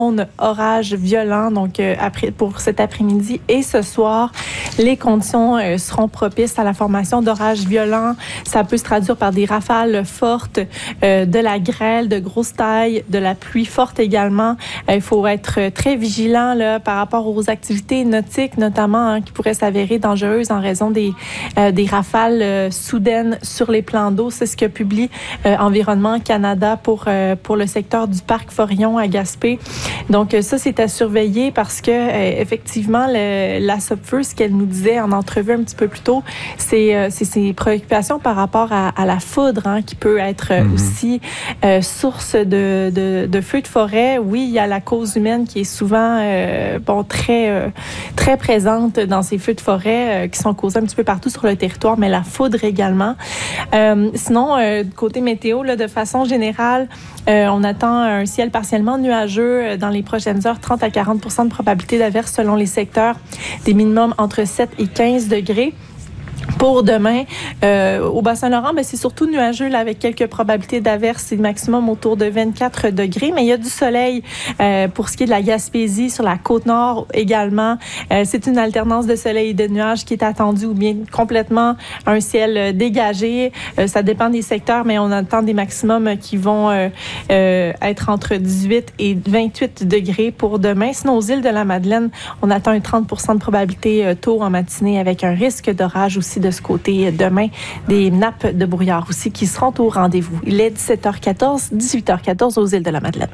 orage violent donc pour cet après-midi et ce soir. Les conditions seront propices à la formation d'orages violents. Ça peut se traduire par des rafales fortes, de la grêle de grosse taille, de la pluie forte également. Il faut être très vigilant là, par rapport aux activités nautiques notamment qui pourraient s'avérer dangereuses en raison des rafales soudaines sur les plans d'eau. C'est ce que publie Environnement Canada pour le secteur du parc Forillon à Gaspé. Donc ça, c'est à surveiller parce que effectivement, la Sopfeu, ce qu'elle nous disait en entrevue un petit peu plus tôt, c'est ses préoccupations par rapport à la foudre qui peut être aussi source de feux de forêt. Oui, il y a la cause humaine qui est souvent très présente dans ces feux de forêt qui sont causés un petit peu partout sur le territoire, mais la foudre également. Sinon, côté météo, là, de façon générale, on attend un ciel partiellement nuageux dans les prochaines heures, 30 à 40 % de probabilité d'averse selon les secteurs, des minimums entre 7 et 15 degrés. Pour demain, au Bas-Saint-Laurent, c'est surtout nuageux là, avec quelques probabilités d'averse. C'est maximum autour de 24 degrés, mais il y a du soleil pour ce qui est de la Gaspésie, sur la Côte-Nord également. C'est une alternance de soleil et de nuages qui est attendue ou bien complètement un ciel dégagé. Ça dépend des secteurs, mais on attend des maximums qui vont être entre 18 et 28 degrés pour demain. Sinon, aux îles de la Madeleine, on attend un 30 % de probabilité tôt en matinée avec un risque d'orage aussi de ce côté demain, des nappes de brouillard aussi qui seront au rendez-vous. Il est 17h14, 18h14 aux îles de la Madeleine.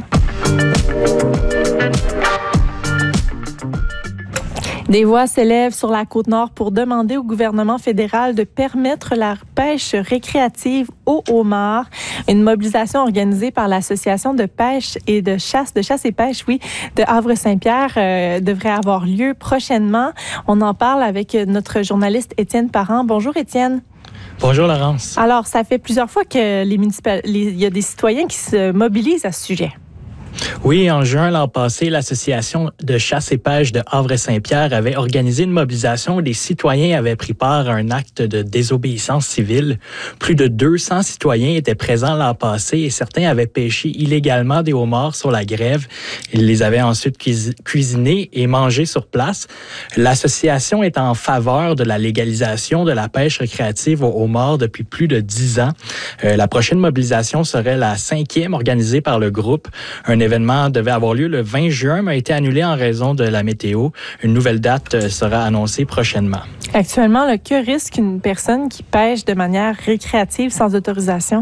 Des voix s'élèvent sur la Côte-Nord pour demander au gouvernement fédéral de permettre la pêche récréative au homard. Une mobilisation organisée par l'Association de pêche et de chasse et pêche, de Havre-Saint-Pierre devrait avoir lieu prochainement. On en parle avec notre journaliste Étienne Parent. Bonjour Étienne. Bonjour Laurence. Alors, ça fait plusieurs fois que il y a des citoyens qui se mobilisent à ce sujet. Oui, en juin l'an passé, l'Association de chasse et pêche de Havre-Saint-Pierre avait organisé une mobilisation où des citoyens avaient pris part à un acte de désobéissance civile. Plus de 200 citoyens étaient présents l'an passé et certains avaient pêché illégalement des homards sur la grève. Ils les avaient ensuite cuisinés et mangés sur place. L'association est en faveur de la légalisation de la pêche récréative aux homards depuis plus de 10 ans. La prochaine mobilisation serait la 5e organisée par le groupe. Un événement devait avoir lieu le 20 juin, mais a été annulé en raison de la météo. Une nouvelle date sera annoncée prochainement. Actuellement, que risque une personne qui pêche de manière récréative sans autorisation?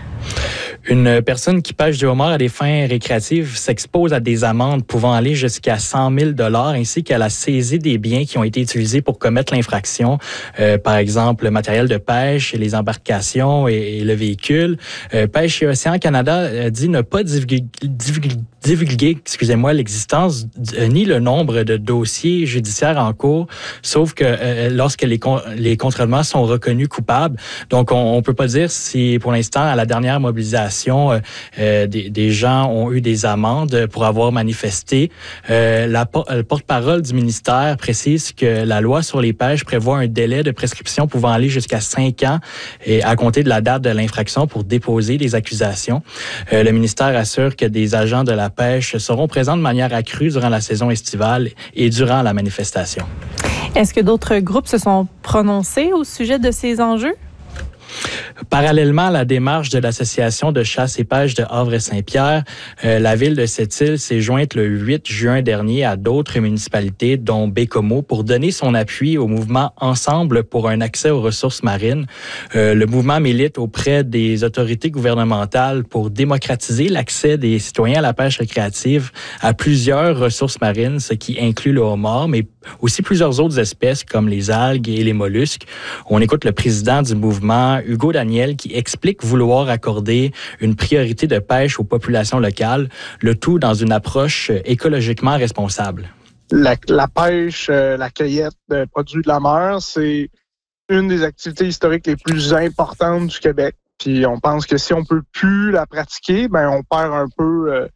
Une personne qui pêche du homard à des fins récréatives s'expose à des amendes pouvant aller jusqu'à 100 000 $ ainsi qu'à la saisie des biens qui ont été utilisés pour commettre l'infraction. Par exemple, le matériel de pêche, les embarcations et le véhicule. Pêche et Océan Canada dit ne pas divulguer l'existence ni le nombre de dossiers judiciaires en cours, sauf que lorsque les contrevenants sont reconnus coupables. Donc, on peut pas dire si, pour l'instant, à la dernière mobilisation, des gens ont eu des amendes pour avoir manifesté. Le porte-parole du ministère précise que la loi sur les pêches prévoit un délai de prescription pouvant aller jusqu'à 5 ans et à compter de la date de l'infraction pour déposer des accusations. Le ministère assure que des agents de la pêche seront présents de manière accrue durant la saison estivale et durant la manifestation. Est-ce que d'autres groupes se sont prononcés au sujet de ces enjeux? Parallèlement à la démarche de l'Association de chasse et pêche de Havre-Saint-Pierre, la ville de Sept-Îles s'est jointe le 8 juin dernier à d'autres municipalités, dont Bécomo, pour donner son appui au mouvement Ensemble pour un accès aux ressources marines. Le mouvement milite auprès des autorités gouvernementales pour démocratiser l'accès des citoyens à la pêche récréative à plusieurs ressources marines, ce qui inclut le homard, mais aussi plusieurs autres espèces comme les algues et les mollusques. On écoute le président du mouvement, Hugo Daniel, qui explique vouloir accorder une priorité de pêche aux populations locales, le tout dans une approche écologiquement responsable. La pêche, la cueillette de produits de la mer, c'est une des activités historiques les plus importantes du Québec. Puis on pense que si on peut plus la pratiquer, on perd un peu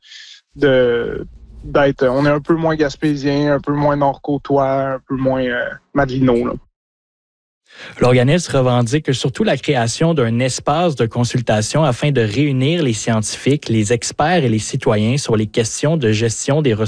on est un peu moins gaspésien, un peu moins nord-côtois, un peu moins madelino, là. L'organisme revendique surtout la création d'un espace de consultation afin de réunir les scientifiques, les experts et les citoyens sur les questions de gestion des ressources